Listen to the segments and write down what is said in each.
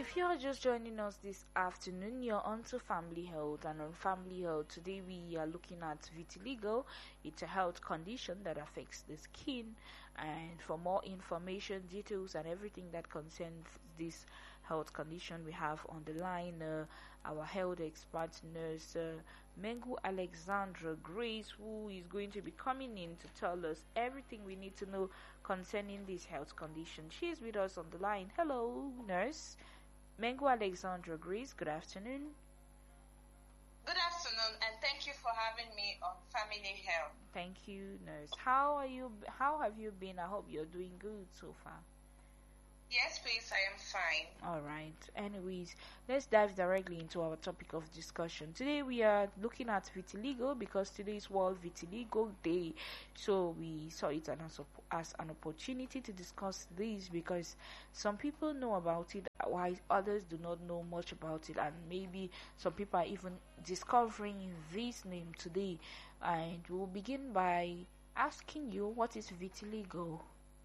If you are just joining us this afternoon, you're on to Family Health, and on Family Health today we are looking at vitiligo. It's a health condition that affects the skin, and for more information, details, and everything that concerns this health condition, we have on the line our health expert nurse Mengu Alexandra Grace, who is going to be coming in to tell us everything we need to know concerning this health condition. She is with us on the line. Hello, nurse Mengu Alexandra Grace. Good afternoon. Good afternoon, and thank you for having me on Family Health. Thank you, nurse. How are you? How have you been? I hope you're doing good so far. Yes, please, I am fine. All right. Anyways, let's dive directly into our topic of discussion. Today we are looking at vitiligo because today is World Vitiligo Day. So we saw it as an opportunity to discuss this because some people know about it while others do not know much about it, and maybe some people are even discovering this name today. And we'll begin by asking you, what is vitiligo?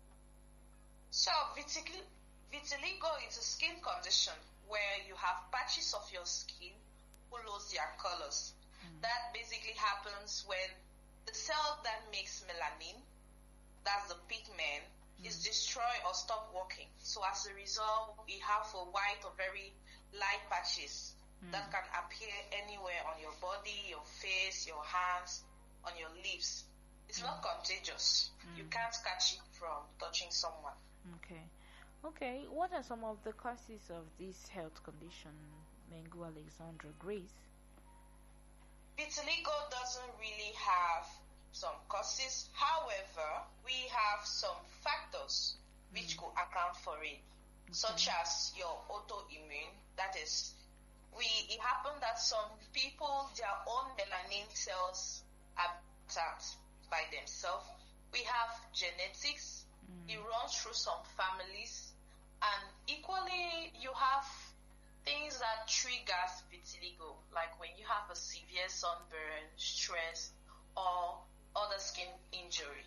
So, vitiligo is a skin condition where you have patches of your skin who lose their colors. That basically happens when the cell that makes melanin, that's the pigment, is destroyed or stop working. So as a result, we have a white or very light patches that can appear anywhere on your body, your face, your hands, on your lips. It's not contagious. You can't catch it from touching someone. Okay. What are some of the causes of this health condition, Mengu Alexandra Grace? Vitiligo doesn't really have some causes. However, we have some factors which could account for it, such as your autoimmune. That is, it happened that some people, their own melanin cells are attacked by themselves. We have genetics. It runs through some families. And equally, you have things that triggers vitiligo, like when you have a severe sunburn, stress, or other skin injury.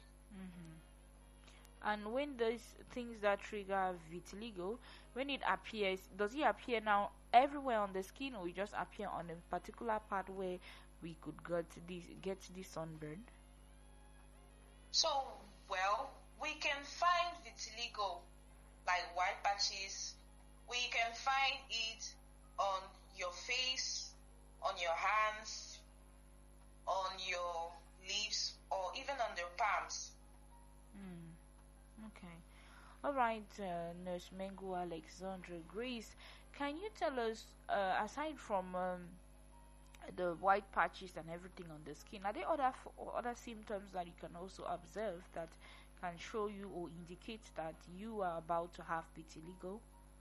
And when those things that trigger vitiligo, when it appears, does it appear now everywhere on the skin, or it just appear on a particular part where we could get this sunburn? So, well, we can find vitiligo like white patches. We can find it on your face, on your hands, on your lips, or even on your palms. Okay. All right, Nurse Mengu Alexandra Grace, can you tell us, aside from the white patches and everything on the skin, are there other symptoms that you can also observe that can show you or indicate that you are about to have vitiligo?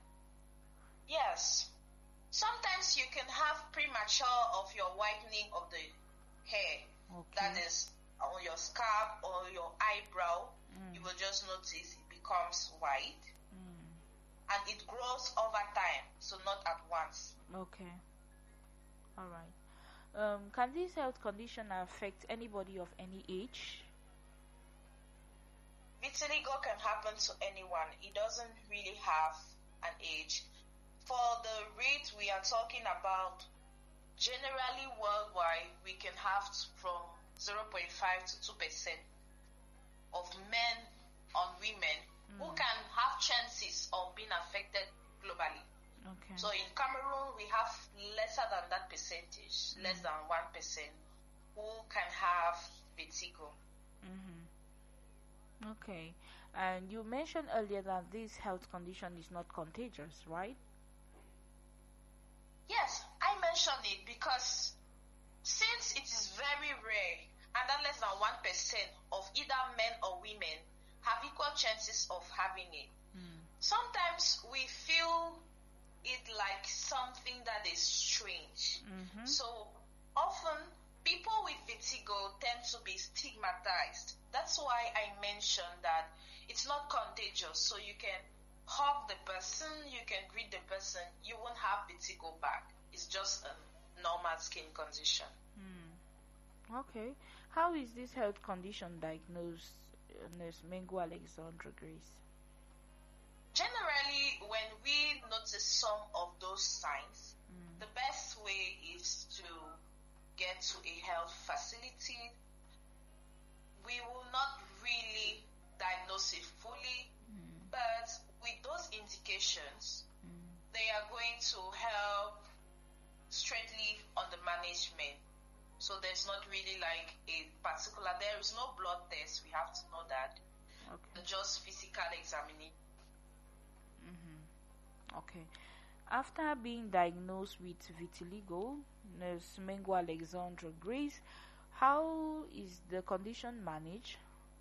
Yes. Sometimes you can have premature of your whitening of the hair. That is on your scalp or your eyebrow. You will just notice it becomes white. And it grows over time, so not at once. Okay. All right. Can this health condition affect anybody of any age? Vitiligo can happen to anyone. It doesn't really have an age. For the rate we are talking about, generally worldwide, we can have from 0.5 to 2% of men on women who can have chances of being affected globally. Okay. So in Cameroon, we have lesser than that percentage, less than 1%, who can have vitiligo. Okay. And you mentioned earlier that this health condition is not contagious, right? Yes, I mentioned it because since it is very rare and that less than 1% of either men or women have equal chances of having it, sometimes we feel it like something that is strange. So often people with vitiligo tend to be stigmatized. That's why I mentioned that it's not contagious. So you can hug the person, you can greet the person, you won't have vitiligo back. It's just a normal skin condition. Okay. How is this health condition diagnosed, Nurse Mengu Alexandra Grace? Generally, when we notice some of those signs, the best way is to get to a health facility. We will not really diagnose it fully, but with those indications, they are going to help straightly on the management. So there's not really like a particular, there is no blood test, we have to know that. Okay. Just physical examining. Okay. After being diagnosed with vitiligo, Nurse Mengo Alexandra Grace, how is the condition managed?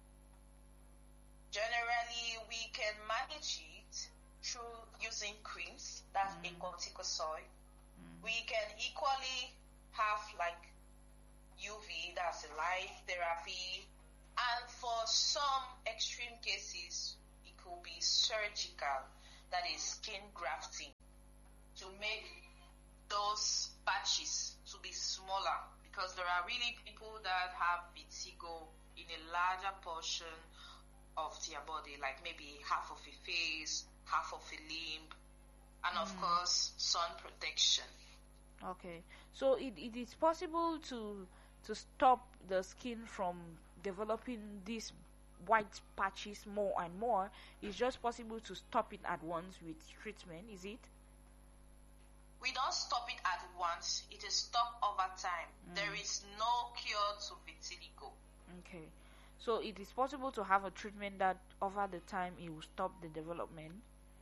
Generally, we can manage it through using creams, that's a corticosteroid. We can equally have like UV, that's a light therapy, and for some extreme cases, it could be surgical, that is skin grafting, to make those patches to be smaller, because there are really people that have vitiligo in a larger portion of their body, like maybe half of a face, half of a limb, and of course sun protection. Okay, so it is possible to stop the skin from developing these white patches more and more. It's just possible to stop it at once with treatment, is it? We don't stop it at once. It is stopped over time. There is no cure to vitiligo. Okay, so it is possible to have a treatment that over the time it will stop the development.